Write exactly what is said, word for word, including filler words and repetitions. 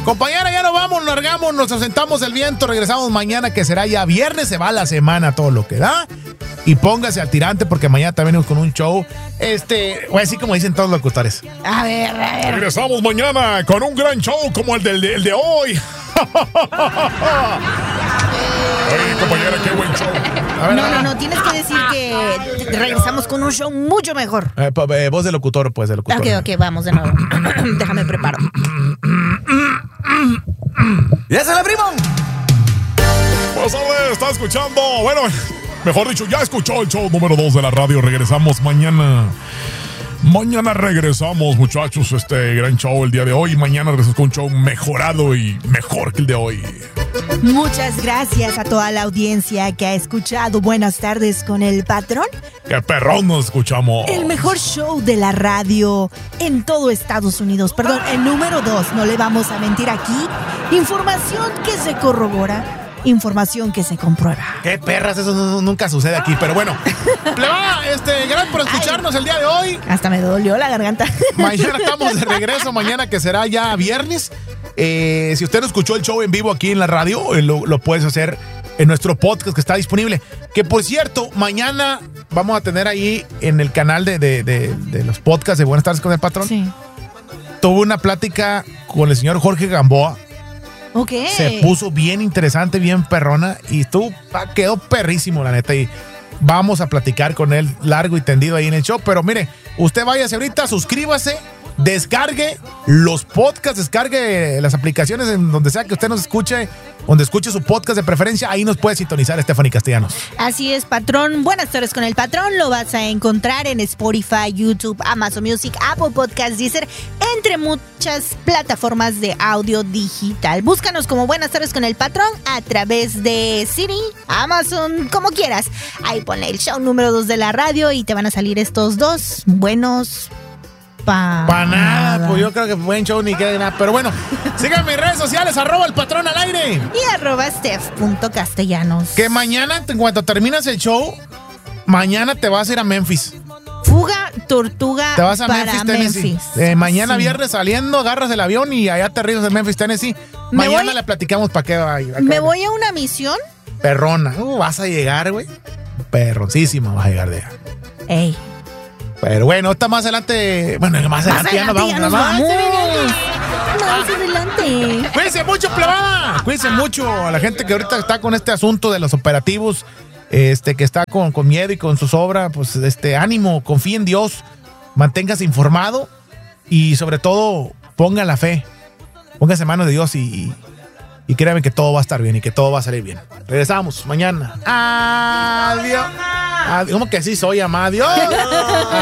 Compañera, ya nos vamos, nos largamos, nos asentamos el viento, regresamos mañana, que será ya viernes, se va la semana, todo lo que da. Y póngase al tirante porque mañana también venimos con un show. Este, voy a decir como dicen todos los locutores. A ver, a ver. Regresamos mañana con un gran show como el, del, el de hoy. Oye, compañera, qué buen show. A ver, no, a ver. no, no, tienes que decir que regresamos con un show mucho mejor. Eh, eh, voz de locutor, pues, de locutor. Ok, ok, vamos de nuevo. Déjame preparo. ¡Ya se la primo! Buenas tardes, está escuchando. Bueno, mejor dicho, ya escuchó el show número dos de la radio. Regresamos mañana. Mañana regresamos, muchachos. Este gran show el día de hoy. Mañana regresamos con un show mejorado y mejor que el de hoy. Muchas gracias a toda la audiencia que ha escuchado Buenas tardes con el patrón. ¡Qué perrón nos escuchamos! El mejor show de la radio en todo Estados Unidos. Perdón, el número dos. No le vamos a mentir aquí. Información que se corrobora. Información que se comprueba. ¡Qué perras! Eso no, nunca sucede aquí, pero bueno. Plebada, este, gracias por escucharnos. Ay, el día de hoy. Hasta me dolió la garganta. Mañana estamos de regreso, mañana que será ya viernes. Eh, si usted no escuchó el show en vivo aquí en la radio, eh, lo, lo puedes hacer en nuestro podcast que está disponible. Que por cierto, mañana vamos a tener ahí en el canal de, de, de, de los podcasts de Buenas tardes con el patrón. Sí. Tuve una plática con el señor Jorge Gamboa. Ok. Se puso bien interesante, bien perrona y estuvo, quedó perrísimo, la neta. Y vamos a platicar con él largo y tendido ahí en el show. Pero mire, usted váyase ahorita, suscríbase, descargue los podcasts, descargue las aplicaciones en donde sea que usted nos escuche, donde escuche su podcast de preferencia, ahí nos puede sintonizar Stephanie Castellanos. Así es, patrón. Buenas tardes con el patrón. Lo vas a encontrar en Spotify, YouTube, Amazon Music, Apple Podcasts, Deezer, entre muchas plataformas de audio digital. Búscanos como Buenas tardes con el patrón a través de Siri, Amazon, como quieras. Ahí ponle el show número dos de la radio y te van a salir estos dos buenos Pa, pa nada, pues yo creo que buen show ni queda nada. Pero bueno, síganme en mis redes sociales, arroba el patrón al aire. Y arroba steph.castellanos. Que mañana, en cuanto terminas el show, mañana te vas a ir a Memphis. Fuga Tortuga te vas a para Memphis, Tennessee. Memphis. Eh, mañana Sí. viernes saliendo, agarras el avión y allá aterrizas en Memphis, Tennessee. Me Mañana voy- le platicamos para qué va a ir. Me voy a una misión. Perrona. Uh, vas a llegar, güey. Perroncísima vas a llegar de allá. Ey. Pero bueno, está más adelante. Bueno, más adelante ya nos vamos. ya nos Más vamos. adelante. Más adelante. Cuídense mucho, plebada. Cuídense mucho a la gente que ahorita está con este asunto de los operativos, este, que está con, con miedo y con zozobra. Pues este, ánimo, confíe en Dios, manténgase informado y sobre todo ponga la fe. Póngase en manos de Dios y, y, y créanme que todo va a estar bien y que todo va a salir bien. Regresamos mañana. Adiós. Adiós. ¿Cómo que sí soy, amado? Adiós.